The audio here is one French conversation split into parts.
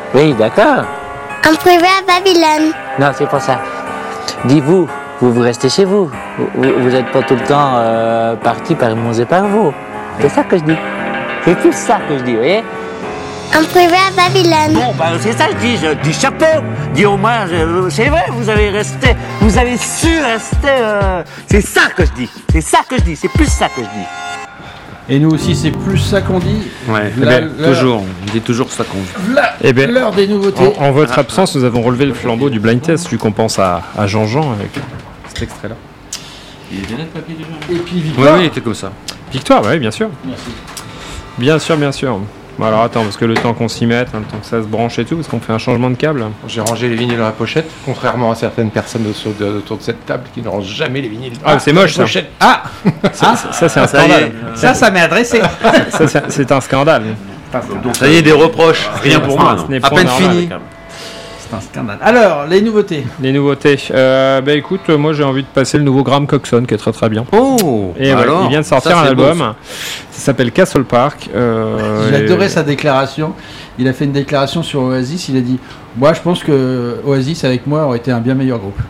Oui, d'accord. En privé à Babylone. Non, c'est pas ça. Dis-vous, vous restez chez vous. Vous n'êtes pas tout le temps parti par Mons et par vous. C'est ça que je dis. C'est tout ça que je dis, vous voyez? En privé à Babylone. Bon, ben c'est ça que je dis chapeau. Dis au moins, c'est vrai, vous avez su rester. C'est ça que je dis. C'est ça que je dis. C'est plus ça que je dis. Et nous aussi, c'est plus ça qu'on dit. Ouais, toujours. On dit toujours ça qu'on dit. L'heure des nouveautés. En votre absence, nous avons relevé le flambeau du blind test, vu qu'on pense à Jean-Jean avec cet extrait-là. Il est bien notre papier déjà. Et puis Victoire. Oui, il était comme ça. Victoire, oui, bien sûr. Merci. Bien sûr. Bon, alors attends, parce que le temps qu'on s'y mette, le temps que ça se branche et tout, parce qu'on fait un changement de câble. J'ai rangé les vinyles dans la pochette, contrairement à certaines personnes autour de cette table qui ne rangent jamais les vinyles. Ah, c'est moche ça. Ah, Ça, c'est un scandale. ça m'est adressé. Ça, c'est un scandale. Donc ça y est, des reproches. Rien pour moi. Ce n'est À pas peine normal. fini. C'est un scandale. Alors, les nouveautés. Les nouveautés. Écoute, moi j'ai envie de passer le nouveau Graham Coxon qui est très très bien. Oh. Et ouais, il vient de sortir ça, un c'est beau, album. Ça s'appelle Castle Park. J'ai adoré sa déclaration. Il a fait une déclaration sur Oasis. Il a dit: moi, je pense que Oasis avec moi aurait été un bien meilleur groupe.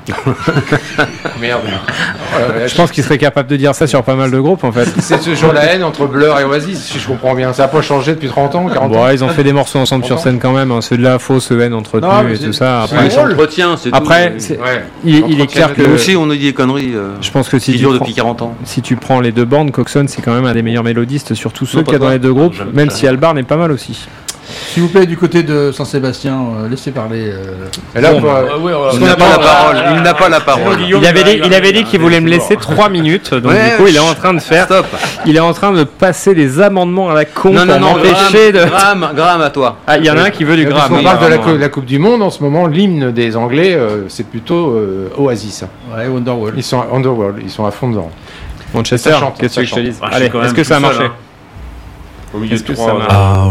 Merde. Je pense qu'il serait capable de dire ça sur pas mal de groupes en fait. C'est toujours la haine entre Blur et Oasis, si je comprends bien. Ça n'a pas changé depuis 30 ans, 40 ans. Bon, ils ont fait des morceaux ensemble sur scène quand même. Hein. C'est de la fausse haine Non, entretenue mais et tout ça. c'est Après, drôle. Entretien, c'est Après, tout. c'est- Ouais. il est clair que Nous aussi, on nous dit des conneries. je pense que qui durent depuis 40 ans. si tu prends les deux bandes, Coxon c'est quand même un des meilleurs mélodistes sur tous ceux Non, qu'il y a pas dans toi. les deux groupes, Jamais. même si Albarn est pas mal aussi. S'il vous plaît, du côté de Saint-Sébastien, laissez parler. Et là, Bon, Il n'a pas la parole. Il n'a pas la parole. Il avait dit qu'il voulait me laisser 3 minutes, donc Ouais, du coup il est en train de faire, Stop. il est en train de passer des amendements à la con Non, pour non, non. m'empêcher de. Graham à toi. Ah, il y en a un qui veut du parce Graham. qu'on oui, parle de vraiment. la Coupe du Monde en ce moment, l'hymne des Anglais, c'est plutôt Oasis. Ouais, Wonderwall. Ils sont Underworld, ils sont à fond dedans. Manchester, Ça chante, qu'est-ce que ça je te chante. dise Ah, je suis Allez, quand est-ce même que ça a tout seul, marché hein. Au milieu Est-ce de que trois, ça marche